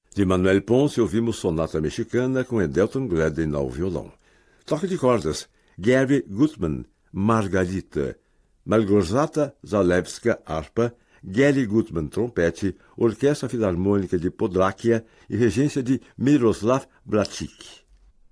De Manuel Ponce ouvimos Sonata Mexicana com Edelton Gledden ao violão. Toque de cordas, Gary Gutman, Margarita. Malgorzata Zalewska, harpa, Gary Gutman, trompete, Orquestra Filarmônica de Podláquia e regência de Miroslav Blachik.